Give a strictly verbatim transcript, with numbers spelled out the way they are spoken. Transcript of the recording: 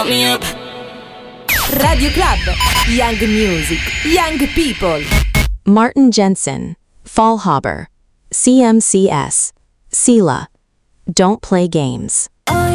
Radio Club, Young Music, Young People. Martin Jensen, Fallhaber, C M C S, Sela. Don't play games.